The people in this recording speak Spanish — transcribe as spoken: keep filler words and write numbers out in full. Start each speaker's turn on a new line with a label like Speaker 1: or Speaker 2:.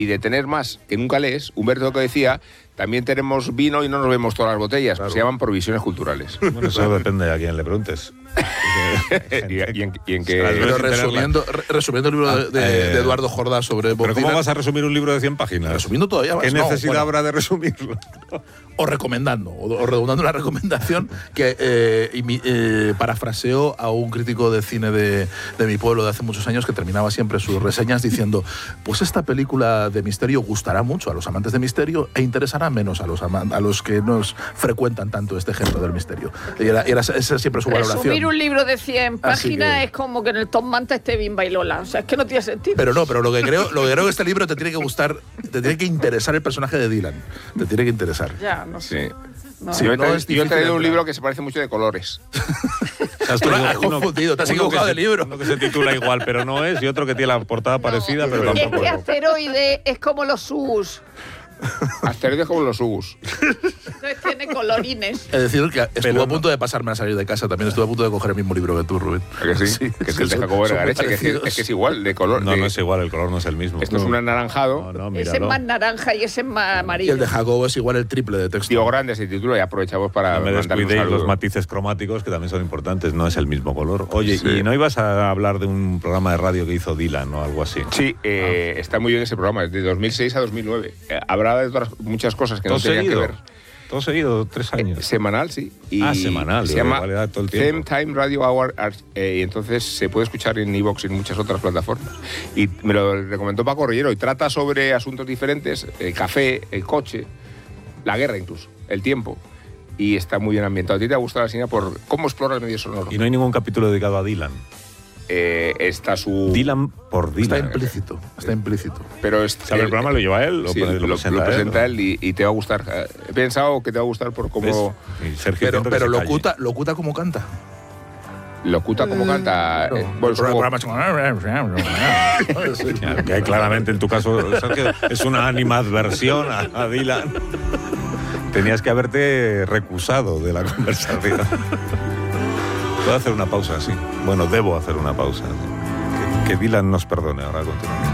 Speaker 1: y de tener más que nunca lees, Humberto lo que decía, también tenemos vino y no nos vemos todas las botellas, claro. Se llaman provisiones culturales.
Speaker 2: Bueno, eso depende de a quién le preguntes.
Speaker 1: y, y, en, y en que...
Speaker 3: Pero resumiendo, re, resumiendo el libro ah, de, de, eh, de Eduardo Jordá sobre Bob
Speaker 2: ¿Pero cómo
Speaker 3: Dylan,
Speaker 2: vas a resumir un libro de cien páginas?
Speaker 3: Resumiendo todavía más.
Speaker 2: ¿Qué
Speaker 3: no,
Speaker 2: necesidad
Speaker 3: bueno,
Speaker 2: habrá de resumirlo?
Speaker 3: O recomendando, o, o redundando una recomendación que eh, y mi, eh, parafraseo a un crítico de cine de, de mi pueblo de hace muchos años que terminaba siempre sus reseñas diciendo: pues esta película de misterio gustará mucho a los amantes de misterio e interesará menos a los, a los que nos frecuentan tanto este género del misterio. Y era, era esa siempre su valoración.
Speaker 4: Resumir un libro de cien páginas que... es como que en el Tom Manta esté Bimba y Lola. O sea, es que no tiene sentido.
Speaker 3: Pero no, pero lo que creo, lo que creo que este libro te tiene que gustar, te tiene que interesar el personaje de Dylan. Te tiene que interesar.
Speaker 4: Ya, no sé.
Speaker 1: Sí.
Speaker 4: No,
Speaker 1: sí, yo,
Speaker 3: no
Speaker 1: te,
Speaker 3: es
Speaker 1: yo he traído un
Speaker 3: entrar.
Speaker 1: libro que se parece mucho de colores.
Speaker 3: Tú lo has confundido, te has equivocado de libro.
Speaker 2: Uno que se titula igual, pero no es, y otro que tiene la portada no, parecida, pero
Speaker 4: es
Speaker 2: tampoco.
Speaker 4: Es que Asteroide es como los Sus.
Speaker 1: Asteroides como los Ugus.
Speaker 4: Entonces tiene colorines.
Speaker 3: Es decir, que estuvo
Speaker 2: Pero
Speaker 3: a punto no. de pasarme a salir de casa. También estuve a punto de coger el mismo libro que tú, Rubén.
Speaker 1: ¿A que sí? sí que es el de Jacobo Vergareche, que, que, es que es igual, de color.
Speaker 2: No,
Speaker 1: de...
Speaker 2: no es igual, el color no es el mismo.
Speaker 1: Esto no. es un anaranjado.
Speaker 2: No, no,
Speaker 4: ese es más naranja y ese es más amarillo.
Speaker 3: Y el de Jacobo es igual el triple de texto.
Speaker 1: Tío Grande se titula y aprovechamos para
Speaker 2: no me descuidéis
Speaker 1: un
Speaker 2: los matices cromáticos, que también son importantes. No es el mismo color. Oye,
Speaker 1: sí.
Speaker 2: ¿y no ibas a hablar de un programa de radio que hizo Dylan o algo así?
Speaker 1: Sí, eh, ah. está muy bien ese programa, es de dos mil seis a dos mil nueve. Eh, habrá de otras, muchas cosas que no tenían
Speaker 2: seguido?
Speaker 1: que ver.
Speaker 2: Todo seguido, tres años.
Speaker 1: Eh, semanal, sí.
Speaker 2: Y ah, semanal.
Speaker 1: Se llama
Speaker 2: vale, todo el tiempo.
Speaker 1: Them Time Radio Hour, eh, y entonces se puede escuchar en iVoox y en muchas otras plataformas. Y me lo recomendó Paco Rillero, y trata sobre asuntos diferentes, el café, el coche, la guerra incluso, el tiempo. Y está muy bien ambientado. ¿A ti te ha gustado la señal por cómo explora el medio sonoro?
Speaker 2: Y no hay ningún capítulo dedicado a Dylan.
Speaker 1: Eh, está su...
Speaker 2: Dylan por Dylan.
Speaker 3: Está implícito, está implícito.
Speaker 1: Pero es,
Speaker 2: ¿Sabe el, el programa lo lleva él?
Speaker 1: Sí,
Speaker 2: lo,
Speaker 1: lo,
Speaker 2: lo,
Speaker 1: lo
Speaker 2: presenta,
Speaker 1: presenta él,
Speaker 2: él
Speaker 1: y, y te va a gustar. He pensado que te va a gustar por cómo...
Speaker 2: Sergio
Speaker 3: pero pero
Speaker 2: lo
Speaker 3: locuta, locuta como canta.
Speaker 1: Locuta como canta.
Speaker 3: Claro.
Speaker 1: Eh, bueno,
Speaker 3: el programa
Speaker 2: es como... que claramente en tu caso Sergio, es una animadversión a, a Dylan. Tenías que haberte recusado de la conversación. Puedo hacer una pausa así. Bueno, debo hacer una pausa. Que, que Dylan nos perdone. Ahora continuamos.